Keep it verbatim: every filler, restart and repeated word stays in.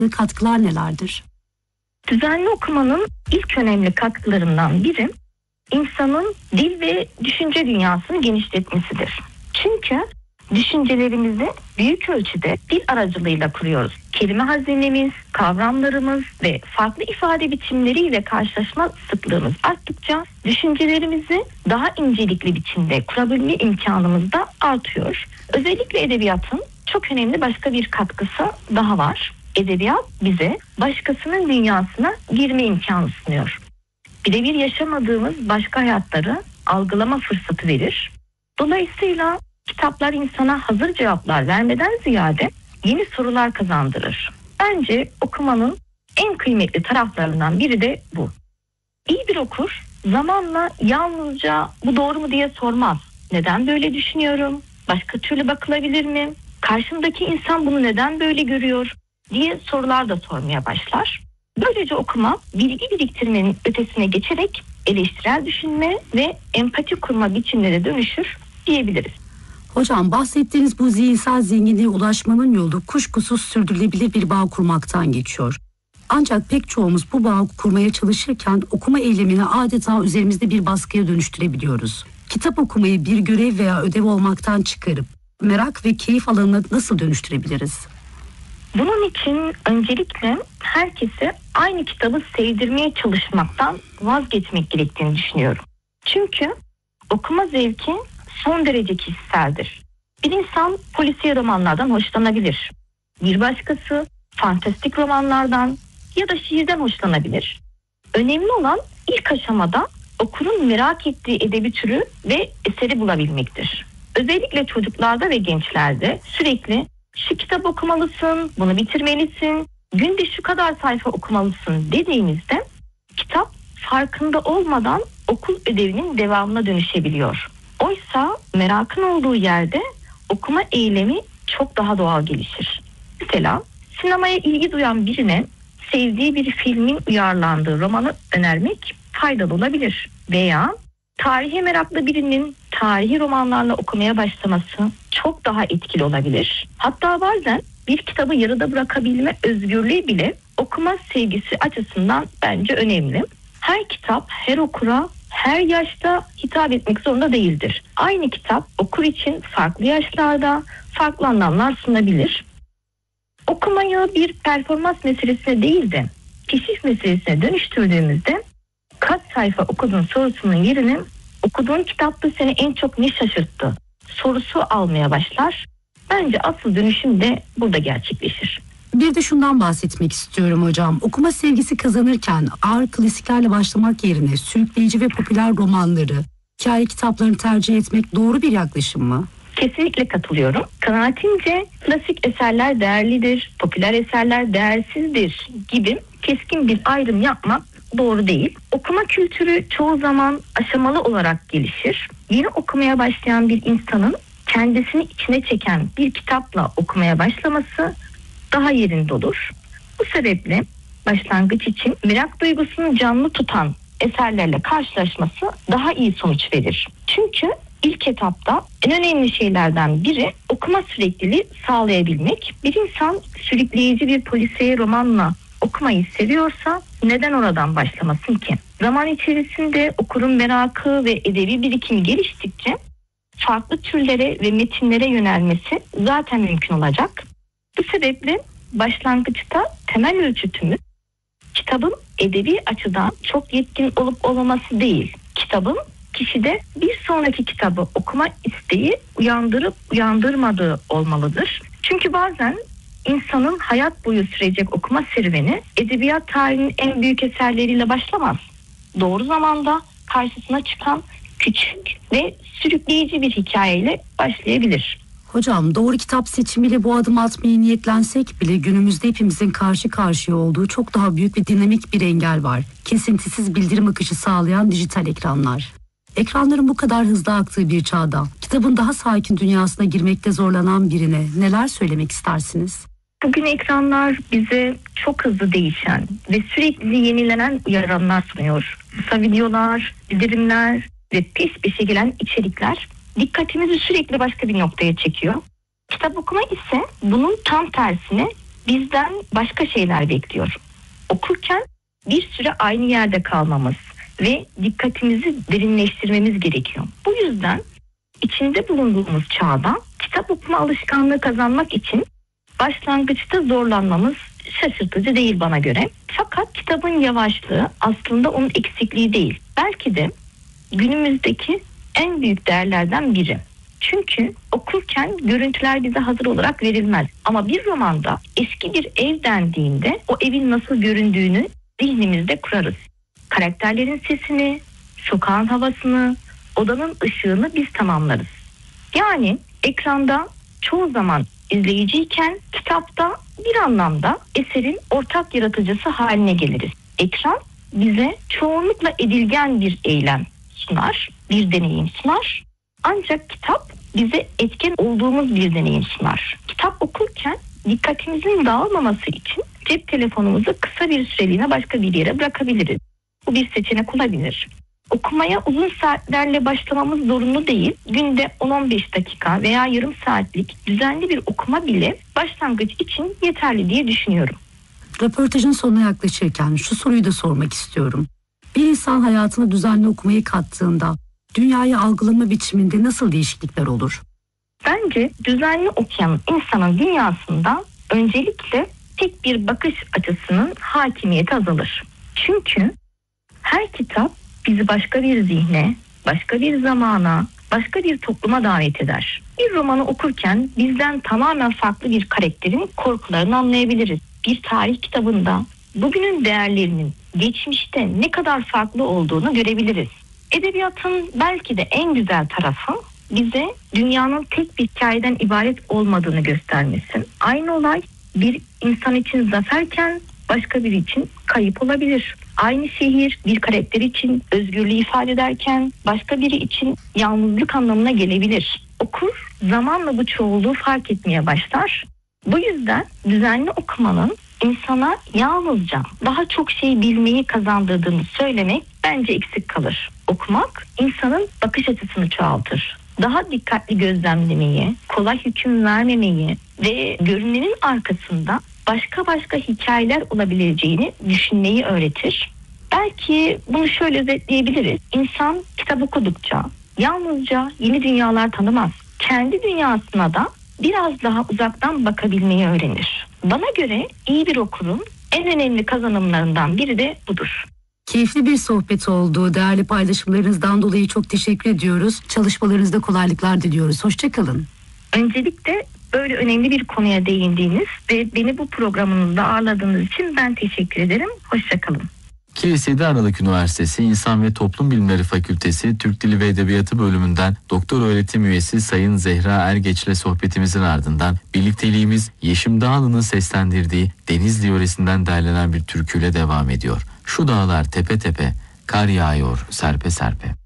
katkılar nelerdir? Düzenli okumanın ilk önemli katkılarından biri insanın dil ve düşünce dünyasını genişletmesidir. Çünkü düşüncelerimizi büyük ölçüde dil aracılığıyla kuruyoruz. Kelime hazinemiz, kavramlarımız ve farklı ifade biçimleriyle karşılaşma sıklığımız arttıkça düşüncelerimizi daha incelikli biçimde kurabilme imkanımız da artıyor. Özellikle edebiyatın çok önemli başka bir katkısı daha var. Edebiyat bize başkasının dünyasına girme imkanı sunuyor. Birebir yaşamadığımız başka hayatları algılama fırsatı verir. Dolayısıyla kitaplar insana hazır cevaplar vermeden ziyade yeni sorular kazandırır. Bence okumanın en kıymetli taraflarından biri de bu. İyi bir okur zamanla yalnızca bu doğru mu diye sormaz. Neden böyle düşünüyorum? Başka türlü bakılabilir mi? Karşımdaki insan bunu neden böyle görüyor diye sorular da sormaya başlar. Böylece okuma bilgi biriktirmenin ötesine geçerek eleştirel düşünme ve empati kurma biçimlere dönüşür diyebiliriz. Hocam, bahsettiğiniz bu zihinsel zenginliğe ulaşmanın yolu kuşkusuz sürdürülebilir bir bağ kurmaktan geçiyor. Ancak pek çoğumuz bu bağı kurmaya çalışırken okuma eylemini adeta üzerimizde bir baskıya dönüştürebiliyoruz. Kitap okumayı bir görev veya ödev olmaktan çıkarıp merak ve keyif alanına nasıl dönüştürebiliriz? Bunun için öncelikle herkese aynı kitabı sevdirmeye çalışmaktan vazgeçmek gerektiğini düşünüyorum. Çünkü okuma zevki son derece kişiseldir. Bir insan polisiye romanlardan hoşlanabilir. Bir başkası fantastik romanlardan ya da şiirden hoşlanabilir. Önemli olan ilk aşamada okurun merak ettiği edebi türü ve eseri bulabilmektir. Özellikle çocuklarda ve gençlerde sürekli şu kitap okumalısın, bunu bitirmelisin, günde şu kadar sayfa okumalısın dediğimizde kitap farkında olmadan okul ödevinin devamına dönüşebiliyor. Oysa merakın olduğu yerde okuma eylemi çok daha doğal gelişir. Mesela sinemaya ilgi duyan birine sevdiği bir filmin uyarlandığı romanı önermek faydalı olabilir. Veya tarihe meraklı birinin tarihi romanlarla okumaya başlaması çok daha etkili olabilir. Hatta bazen bir kitabı yarıda bırakabilme özgürlüğü bile okuma sevgisi açısından bence önemli. Her kitap her okura her yaşta hitap etmek zorunda değildir. Aynı kitap okur için farklı yaşlarda farklı anlamlar sunabilir. Okumayı bir performans meselesine değil de keşif meselesine dönüştürdüğümüzde kaç sayfa okudun sorusunun yerini okuduğun kitapta seni en çok ne şaşırttı sorusu almaya başlar. Bence asıl dönüşüm de burada gerçekleşir. Bir de şundan bahsetmek istiyorum hocam. Okuma sevgisi kazanırken ağır klasiklerle başlamak yerine sürükleyici ve popüler romanları, hikaye kitaplarını tercih etmek doğru bir yaklaşım mı? Kesinlikle katılıyorum. Kanaatimce klasik eserler değerlidir, popüler eserler değersizdir gibi keskin bir ayrım yapmak doğru değil. Okuma kültürü çoğu zaman aşamalı olarak gelişir. Yeni okumaya başlayan bir insanın kendisini içine çeken bir kitapla okumaya başlaması daha yerinde olur. Bu sebeple başlangıç için merak duygusunu canlı tutan eserlerle karşılaşması daha iyi sonuç verir. Çünkü ilk etapta en önemli şeylerden biri okuma sürekliliği sağlayabilmek. Bir insan sürükleyici bir polisiye romanla okumayı seviyorsa neden oradan başlamasın ki? Zaman içerisinde okurun merakı ve edebi birikimi geliştikçe farklı türlere ve metinlere yönelmesi zaten mümkün olacak. Bu sebeple başlangıçta temel ölçütümüz kitabın edebi açıdan çok yetkin olup olmaması değil. Kitabın kişide bir sonraki kitabı okuma isteği uyandırıp uyandırmadığı olmalıdır. Çünkü bazen insanın hayat boyu sürecek okuma serüveni edebiyat tarihinin en büyük eserleriyle başlamaz. Doğru zamanda karşısına çıkan küçük ve sürükleyici bir hikayeyle başlayabilir. Hocam, doğru kitap seçimiyle bu adım atmaya niyetlensek bile günümüzde hepimizin karşı karşıya olduğu çok daha büyük ve dinamik bir engel var. Kesintisiz bildirim akışı sağlayan dijital ekranlar. Ekranların bu kadar hızlı aktığı bir çağda kitabın daha sakin dünyasına girmekte zorlanan birine neler söylemek istersiniz? Bugün ekranlar bize çok hızlı değişen ve sürekli yenilenen uyaranlar sunuyor. Kısa videolar, bildirimler ve peş peşe gelen içerikler dikkatimizi sürekli başka bir noktaya çekiyor. Kitap okuma ise bunun tam tersine bizden başka şeyler bekliyor. Okurken bir süre aynı yerde kalmamız ve dikkatimizi derinleştirmemiz gerekiyor. Bu yüzden içinde bulunduğumuz çağda kitap okuma alışkanlığı kazanmak için başlangıçta zorlanmamız şaşırtıcı değil bana göre. Fakat kitabın yavaşlığı aslında onun eksikliği değil. Belki de günümüzdeki en büyük değerlerden biri. Çünkü okurken görüntüler bize hazır olarak verilmez. Ama bir romanda eski bir ev dendiğinde o evin nasıl göründüğünü zihnimizde kurarız. Karakterlerin sesini, sokağın havasını, odanın ışığını biz tamamlarız. Yani ekranda çoğu zaman izleyiciyken kitapta bir anlamda eserin ortak yaratıcısı haline geliriz. Ekran bize çoğunlukla edilgen bir eylem sunar, bir deneyim sunar. Ancak kitap bize etken olduğumuz bir deneyim sunar. Kitap okurken dikkatimizin dağılmaması için cep telefonumuzu kısa bir süreliğine başka bir yere bırakabiliriz. Bu bir seçenek olabilir. Okumaya uzun saatlerle başlamamız zorunlu değil. Günde on on beş dakika veya yarım saatlik düzenli bir okuma bile başlangıç için yeterli diye düşünüyorum. Röportajın sonuna yaklaşırken şu soruyu da sormak istiyorum. Bir insan hayatına düzenli okumayı kattığında dünyayı algılama biçiminde nasıl değişiklikler olur? Bence düzenli okuyan insanın dünyasında öncelikle tek bir bakış açısının hakimiyeti azalır. Çünkü her kitap bizi başka bir zihne, başka bir zamana, başka bir topluma davet eder. Bir romanı okurken bizden tamamen farklı bir karakterin korkularını anlayabiliriz. Bir tarih kitabında bugünün değerlerinin geçmişte ne kadar farklı olduğunu görebiliriz. Edebiyatın belki de en güzel tarafı bize dünyanın tek bir hikayeden ibaret olmadığını göstermesi. Aynı olay bir insan için zaferken başka biri için kayıp olabilir. Aynı şehir bir karakter için özgürlüğü ifade ederken başka biri için yalnızlık anlamına gelebilir. Okur zamanla bu çoğulluğu fark etmeye başlar. Bu yüzden düzenli okumanın insana yalnızca daha çok şey bilmeyi kazandırdığını söylemek bence eksik kalır. Okumak insanın bakış açısını çoğaltır. Daha dikkatli gözlemlemeyi, kolay hüküm vermemeyi ve görünenin arkasında başka başka hikayeler olabileceğini düşünmeyi öğretir. Belki bunu şöyle özetleyebiliriz. İnsan kitap okudukça yalnızca yeni dünyalar tanımaz. Kendi dünyasına da biraz daha uzaktan bakabilmeyi öğrenir. Bana göre iyi bir okurun en önemli kazanımlarından biri de budur. Keyifli bir sohbet oldu. Değerli paylaşımlarınızdan dolayı çok teşekkür ediyoruz. Çalışmalarınızda kolaylıklar diliyoruz. Hoşçakalın. Öncelikle böyle önemli bir konuya değindiğiniz ve beni bu programınızda ağırladığınız için ben teşekkür ederim. Hoşçakalın. Kilis yedi Aralık Üniversitesi İnsan ve Toplum Bilimleri Fakültesi Türk Dili ve Edebiyatı bölümünden doktor öğretim üyesi Sayın Zehra Ergeç'le sohbetimizin ardından birlikteliğimiz Yeşim Dağlı'nın seslendirdiği Denizli yöresinden derlenen bir türküyle devam ediyor. Şu dağlar tepe tepe, kar yağıyor serpe serpe.